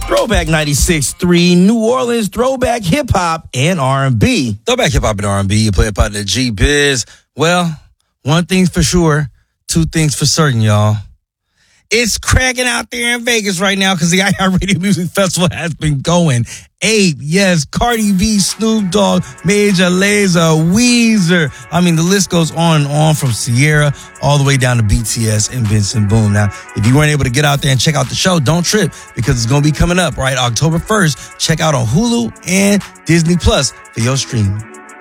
Throwback 96.3, New Orleans throwback hip-hop and R&B. Throwback hip-hop and R&B, you play about the G-Biz. Well, one thing's for sure, two things for certain, y'all. It's cracking out there in Vegas right now because the iHeartRadio Music Festival has been going. Ape, yes, Cardi B, Snoop Dogg, Major Lazer, Weezer. I mean, the list goes on and on from Sierra all the way down to BTS and Vincent Boone. Now, if you weren't able to get out there and check out the show, don't trip because it's going to be coming up, right? October 1st. Check out on Hulu and Disney Plus for your stream.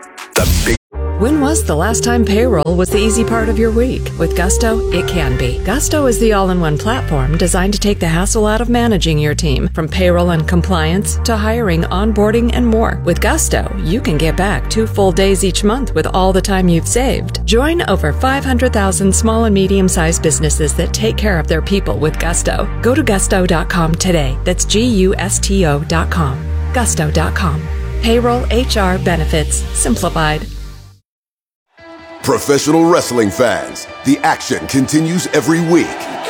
When was the last time payroll was the easy part of your week? With Gusto, it can be. Gusto is the all-in-one platform designed to take the hassle out of managing your team, from payroll and compliance to hiring, onboarding, and more. With Gusto, you can get back 2 full days each month with all the time you've saved. Join over 500,000 small and medium-sized businesses that take care of their people with Gusto. Go to gusto.com today. That's GUSTO.com. Gusto.com. Payroll, HR, benefits, simplified. Professional wrestling fans, the action continues every week.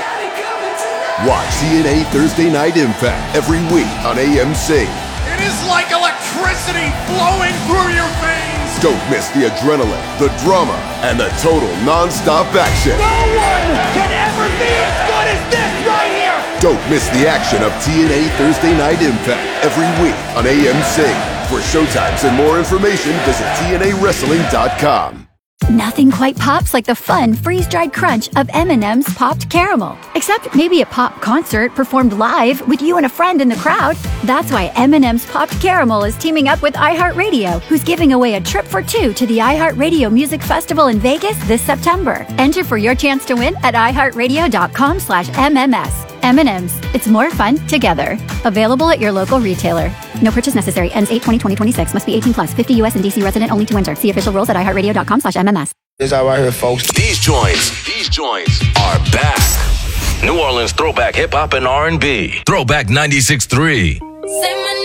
Watch TNA Thursday Night Impact every week on AMC. It is like electricity flowing through your veins. Don't miss the adrenaline, the drama, and the total non-stop action. No one can ever be as good as this right here. Don't miss the action of TNA Thursday Night Impact every week on AMC. For showtimes and more information, visit TNAWrestling.com. Nothing quite pops like the fun, freeze-dried crunch of M&M's Popped Caramel. Except maybe a pop concert performed live with you and a friend in the crowd. That's why M&M's Popped Caramel is teaming up with iHeartRadio, who's giving away a trip for 2 to the iHeartRadio Music Festival in Vegas this September. Enter for your chance to win at iHeartRadio.com/MMS. M&M's. It's more fun together. Available at your local retailer. No purchase necessary. Ends 8/20/2026. Must be 18 plus. 50 U.S. and D.C. resident only to enter. See official rules at iHeartRadio.com/MMS. This out right here, folks. These joints are back. New Orleans throwback hip hop and R&B. Throwback 96.3.